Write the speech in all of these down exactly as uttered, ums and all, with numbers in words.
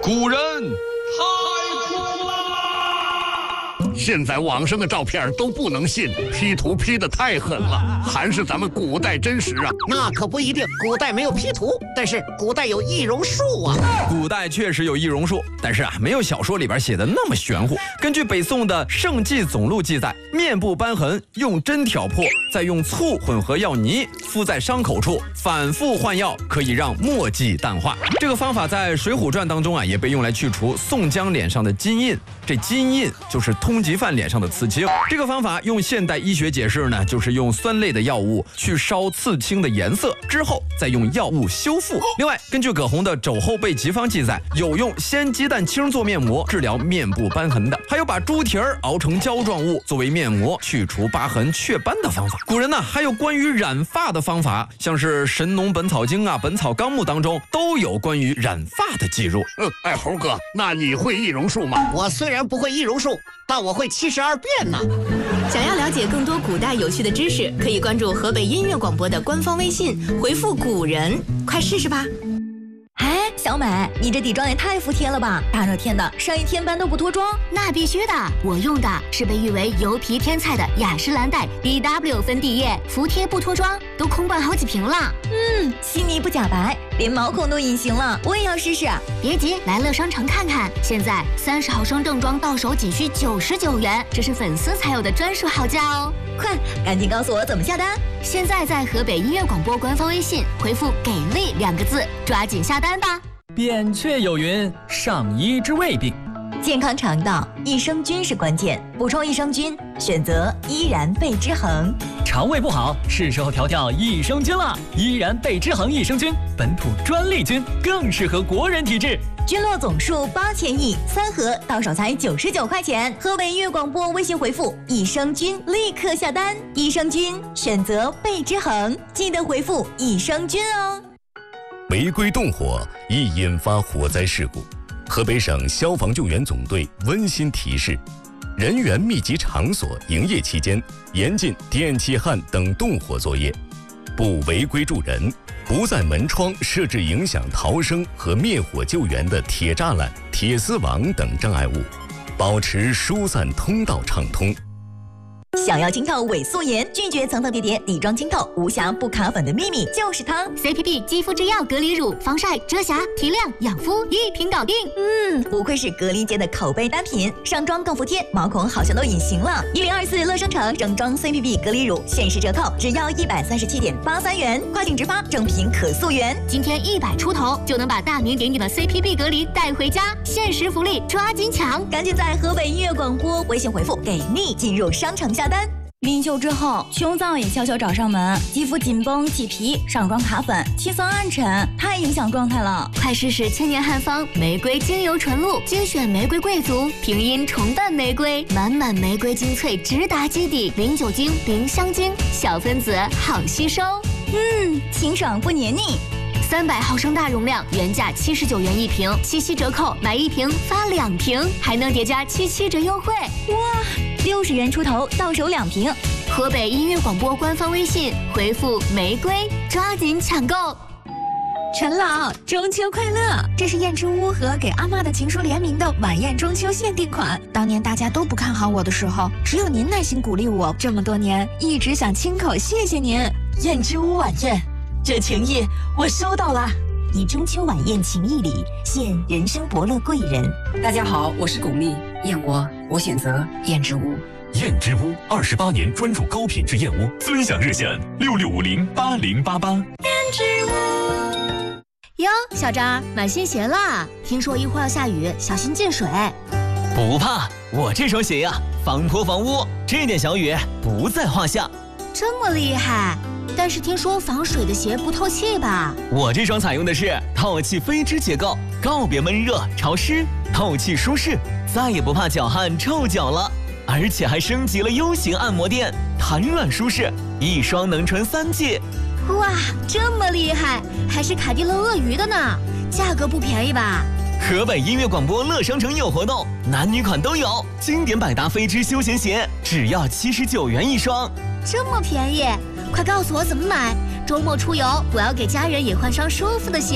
古人太酷啦！ 现在网上的照片都不能信，P图 P 得太狠了，还是咱们古代真实啊？ 那可不一定，古代没有 P 图，但是古代有易容术啊。 古代确实有易容术，但是啊，没有小说里边写的那么玄乎。根据北宋的《圣纪总录》记载，面部瘢痕用针挑破，再用醋混合药泥敷在伤口处，反复换药，可以让墨迹淡化。这个方法在《水浒传》当中啊，也被用来去除宋江脸上的金印。这金印就是通缉犯脸上的刺青。这个方法用现代医学解释呢，就是用酸类的药物去烧刺青的颜色，之后再用药物修复。另外，根据葛洪的《肘后备急方》记载，有用鲜鸡蛋清做面膜治疗面部瘢痕的，还有把猪蹄儿熬成胶状物作为面膜去除疤痕雀斑的方法。古人呢还有关于染发的方法，像是《神农本草经》啊、《本草纲目》当中都有关于染发的记录。 嗯，哎，猴哥，那你会易容术吗？ 我虽然不会易容术，但我会七十二变呢。 想要了解更多古代有趣的知识，可以关注河北音乐广播的官方微信，回复古人，快试试吧。 哎，小美，你这底妆也太服帖了吧！大热天的，上一天班都不脱妆？ 那必须的，我用的是被誉为油皮天菜的雅诗兰黛 B W 粉底液，服帖不脱妆，都空灌好几瓶了。 嗯，细腻不假白，连毛孔都隐形了，我也要试试。 别急，来乐商城看看，现在三十毫升正装到手仅需九十九元，这是粉丝才有的专属好价哦！ 快，赶紧告诉我怎么下单。 现在在河北音乐广播官方微信回复“给力”两个字，抓紧下单吧。 扁鹊有云：上医之未病。 健康肠道，益生菌是关键，补充益生菌，选择依然贝之恒。 肠胃不好，是时候调调益生菌了。依然贝之恒益生菌，本土专利菌，更适合国人体质。 菌落总数八千亿，三盒到手才九十九块钱。河北音乐广播微信回复益生菌，立刻下单。益生菌选择贝之恒，记得回复益生菌哦。 违规动火易引发火灾事故，河北省消防救援总队温馨提示：人员密集场所营业期间，严禁电气焊等动火作业，不违规助人，不在门窗设置影响逃生和灭火救援的铁栅栏、铁丝网等障碍物，保持疏散通道畅通。 想要清透伪素颜，拒绝层层叠叠底妆清透，无瑕不卡粉的秘密就是它 C P B 肌肤之钥隔离乳，防晒、遮瑕、提亮、养肤一瓶搞定。 嗯，不愧是隔离界的口碑单品，上妆更服帖，毛孔好像都隐形了。一零二四乐商城整装 C P B 隔离乳限时折扣，只要一百三十七点八三元，跨境直发，正品可溯源。 今天一百出头就能把大名鼎鼎的 C P B 隔离带回家，限时福利，抓紧抢！ 赶紧在河北音乐广播微信回复给力，进入商城下单。 临秀之后，胸燥也悄悄找上门，肌肤紧绷起皮，上妆卡粉，气色暗沉，太影响状态了。 快试试千年汉方玫瑰精油纯露，精选玫瑰贵族，平阴重瓣玫瑰，满满玫瑰精粹直达基底，零酒精、零香精，小分子好吸收。 嗯，清爽不黏腻。 三百毫升大容量，原价七十九元一瓶，七夕折扣买一瓶发两瓶，还能叠加七七折优惠。 哇，六十元出头到手两瓶。 河北音乐广播官方微信回复玫瑰，抓紧抢购。 陈老，中秋快乐！这是燕之屋和给阿嬷的情书联名的晚宴中秋限定款。当年大家都不看好我的时候，只有您耐心鼓励我，这么多年一直想亲口谢谢您。 燕之屋晚宴，这情谊我收到了。 以中秋晚宴情谊礼，献人生伯乐贵人。 大家好，我是巩俐，燕窝我选择燕之屋。 燕之屋二十八年专注高品质燕窝，尊享热线六六五零八零八八。 燕之屋。哟，小张，买新鞋啦！听说一会儿要下雨，小心进水。 不怕，我这双鞋呀、啊，防泼防污，这点小雨不在话下。 这么厉害？但是听说防水的鞋不透气吧？ 我这双采用的是透气飞织结构，告别闷热潮湿，透气舒适，再也不怕脚汗臭脚了。而且还升级了 U 型按摩垫，弹软舒适，一双能穿三季。 哇，这么厉害，还是卡地乐鳄鱼的呢，价格不便宜吧？ 河北音乐广播乐商城有活动，男女款都有，经典百搭飞织休闲鞋只要七十九元一双， 这么便宜，快告诉我怎么买！周末出游，我要给家人也换双舒服的鞋。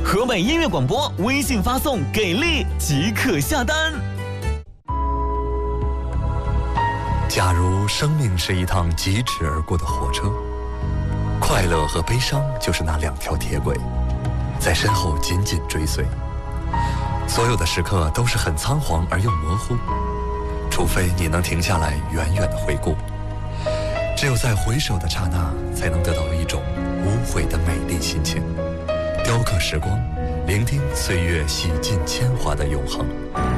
河北音乐广播微信发送“给力”即可下单。 假如生命是一趟疾驰而过的火车，快乐和悲伤就是那两条铁轨，在身后紧紧追随。所有的时刻都是很仓皇而又模糊，除非你能停下来远远地回顾。只有在回首的刹那，才能得到一种无悔的美丽心情。雕刻时光，聆听岁月洗尽铅华的永恒。